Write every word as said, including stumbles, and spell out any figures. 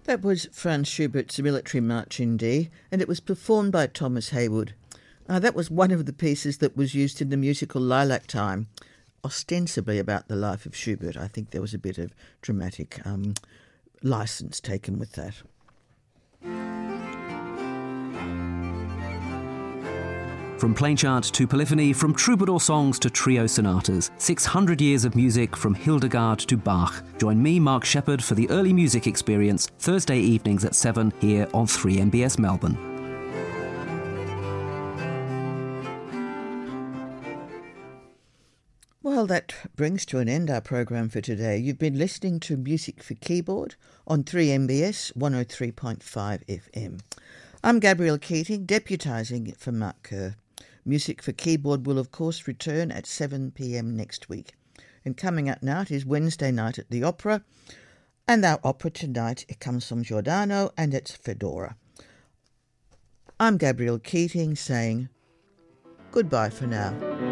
That was Franz Schubert's Military March in D, and it was performed by Thomas Haywood. Uh, that was one of the pieces that was used in the musical Lilac Time, ostensibly about the life of Schubert. I think there was a bit of dramatic um, license taken with that. From plain chant to polyphony, from troubadour songs to trio sonatas, six hundred years of music from Hildegard to Bach. Join me, Mark Shepherd, for the Early Music Experience, Thursday evenings at seven here on three M B S Melbourne. Well, that brings to an end our program for today. You've been listening to Music for Keyboard on three M B S one oh three point five F M. I'm Gabrielle Keating, deputising for Mark Kerr. Music for Keyboard will, of course, return at seven p m next week. And coming up now, it is Wednesday night at the Opera. And our opera tonight, it comes from Giordano and it's Fedora. I'm Gabrielle Keating saying goodbye for now.